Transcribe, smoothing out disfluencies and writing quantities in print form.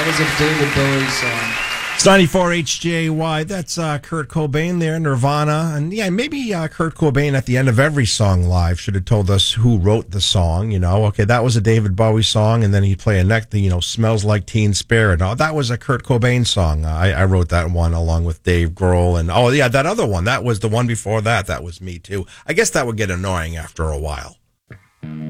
That was a David Bowie song. It's 94 HJY. That's Kurt Cobain there, Nirvana. And yeah, maybe Kurt Cobain at the end of every song live should have told us who wrote the song. Okay, that was a David Bowie song, and then he'd play Smells Like Teen Spirit. Oh, that was a Kurt Cobain song. I wrote that one along with Dave Grohl. And oh, yeah, that other one, that was the one before that. That was me, too. I guess that would get annoying after a while.